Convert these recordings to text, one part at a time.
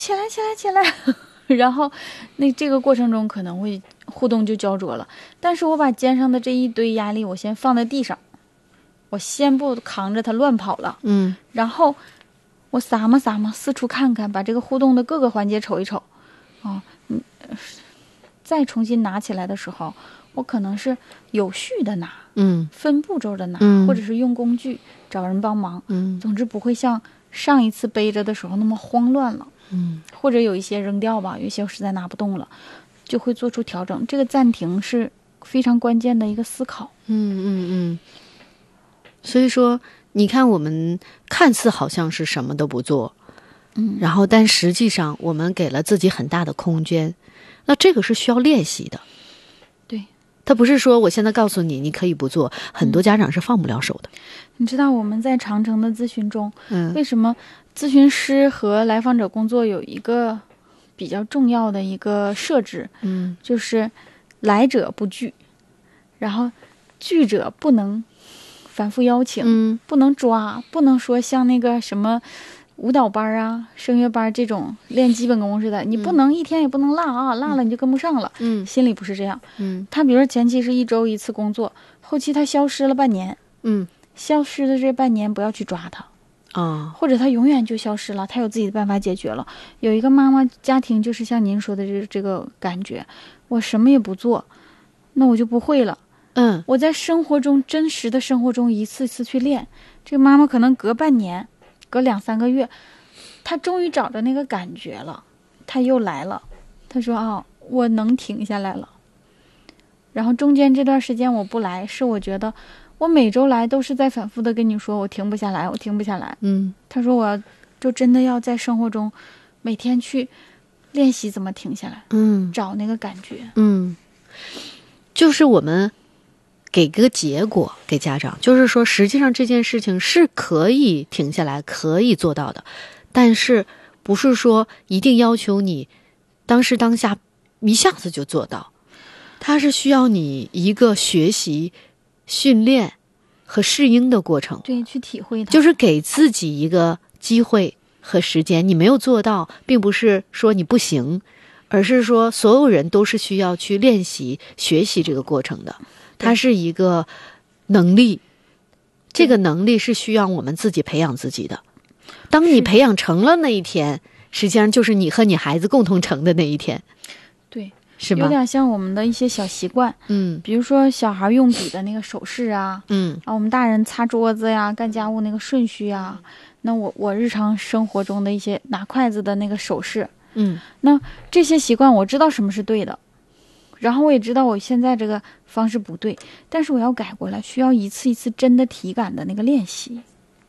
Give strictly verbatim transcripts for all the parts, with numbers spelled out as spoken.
起来起来起来然后那这个过程中可能会互动就焦灼了，但是我把肩上的这一堆压力我先放在地上，我先不扛着他乱跑了， 嗯， 然后我撒嘛撒嘛四处看看，把这个互动的各个环节瞅一瞅，哦，嗯，再重新拿起来的时候，我可能是有序的拿， 嗯， 分步骤的拿， 嗯， 或者是用工具找人帮忙， 嗯， 总之不会像上一次背着的时候那么慌乱了， 嗯， 或者有一些扔掉吧，有一些我实在拿不动了，就会做出调整。这个暂停是非常关键的一个思考。 嗯嗯嗯。所以说，你看我们看似好像是什么都不做， 嗯， 然后但实际上我们给了自己很大的空间，那这个是需要练习的。 对， 他不是说我现在告诉你你可以不做，很多家长是放不了手的。 嗯、你知道我们在长城的咨询中， 嗯， 为什么咨询师和来访者工作有一个比较重要的一个设置， 嗯， 就是来者不拒，然后拒者不能反复邀请， 嗯， 不能抓，不能说像那个什么舞蹈班啊、声乐班这种练基本功似的，你不能一天也不能落啊，落了你就跟不上了。 嗯， 心里不是这样。 嗯， 他比如说前期是一周一次工作，后期他消失了半年， 嗯， 消失的这半年不要去抓他。 啊， 或者他永远就消失了，他有自己的办法解决了。有一个妈妈家庭就是像您说的这这个感觉，我什么也不做，那我就不会了。 嗯， 我在生活中真实的生活中一次次去练，这个妈妈可能隔半年隔两三个月，她终于找着那个感觉了，她又来了，她说啊，我能停下来了。然后中间这段时间我不来，是我觉得我每周来都是在反复的跟你说我停不下来，我停不下来。 嗯， 她说我要就真的要在生活中每天去练习怎么停下来， 嗯， 找那个感觉。 嗯，就是我们给个结果给家长，就是说实际上这件事情是可以停下来可以做到的，但是不是说一定要求你当时当下一下子就做到，它是需要你一个学习训练和适应的过程。 对，去体会它， 就是给自己一个机会和时间，你没有做到并不是说你不行，而是说所有人都是需要去练习学习这个过程的，它是一个能力，这个能力是需要我们自己培养自己的。当你培养成了那一天，实际上就是你和你孩子共同成的那一天。 对， 是吗？ 有点像我们的一些小习惯， 嗯， 比如说小孩用笔的那个手势啊， 嗯， 啊，我们大人擦桌子呀、干家务那个顺序呀，那我我日常生活中的一些拿筷子的那个手势， 嗯， 那这些习惯我知道什么是对的，然后我也知道我现在这个方式不对，但是我要改过来，需要一次一次真的体感的那个练习。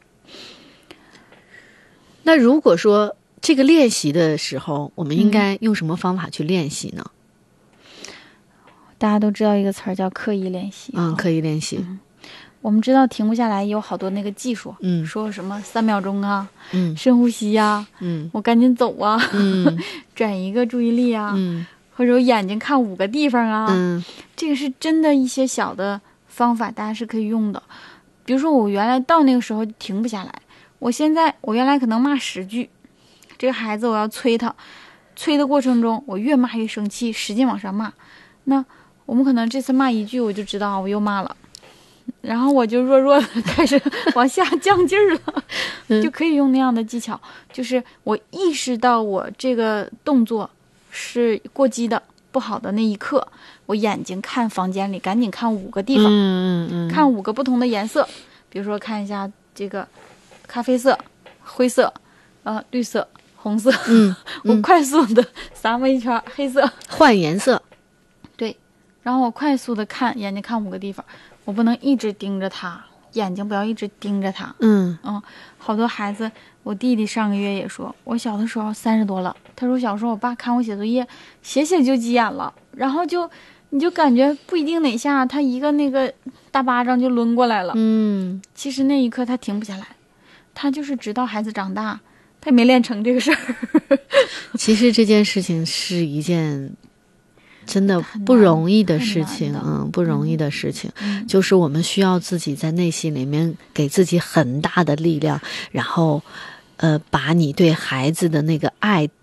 那如果说这个练习的时候，我们应该用什么方法去练习呢？ 大家都知道一个词儿叫刻意练习， 嗯，刻意练习。 嗯，我们知道停不下来有好多那个技术， 嗯， 说什么三秒钟啊， 嗯， 深呼吸呀， 嗯， 我赶紧走啊， 嗯， 转移个注意力啊， 嗯， 或者我眼睛看五个地方啊， 嗯， 这个是真的一些小的方法，大家是可以用的。比如说我原来到那个时候停不下来，我现在我原来可能骂十句，这个孩子我要催他，催的过程中我越骂越生气，使劲往上骂，那我们可能这次骂一句我就知道我又骂了，然后我就弱弱的开始往下降劲儿了、嗯、就可以用那样的技巧，就是我意识到我这个动作是过激的不好的那一刻，我眼睛看房间里赶紧看五个地方， 嗯嗯嗯， 看五个不同的颜色，比如说看一下这个咖啡色、灰色、呃绿色、红色， 嗯， 我快速的撒么一圈黑色， 换颜色， 对，然后我快速的看眼睛看五个地方，我不能一直盯着它，眼睛不要一直盯着它。 嗯嗯，好多孩子，我弟弟上个月也说，我小的时候三十多了，他说小时候我爸看我写作业，写写就急眼了，然后就你就感觉不一定哪下他一个那个大巴掌就抡过来了。 嗯， 其实那一刻他停不下来，他就是直到孩子长大，他也没练成这个事儿。 其实这件事情是一件真的不容易的事情，嗯，不容易的事情、嗯、就是我们需要自己在内心里面给自己很大的力量，然后呃，把你对孩子的那个爱